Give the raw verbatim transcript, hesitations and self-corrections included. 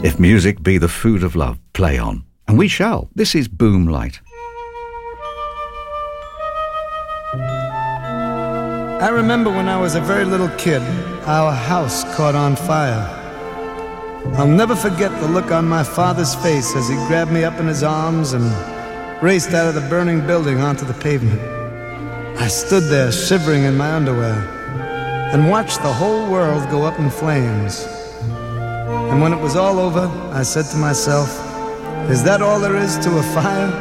If music be the food of love, play on. And we shall. This is Boom Light. I remember when I was a very little kid, our house caught on fire. I'll never forget the look on my father's face as he grabbed me up in his arms and raced out of the burning building onto the pavement. I stood there shivering in my underwear and watched the whole world go up in flames. And when it was all over, I said to myself, is that all there is to a fire?